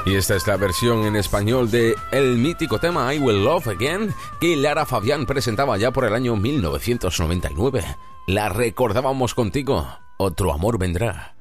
Y esta es la versión en español de el mítico tema I Will Love Again, que Lara Fabián presentaba ya por el año 1999. La recordábamos contigo. Otro amor vendrá.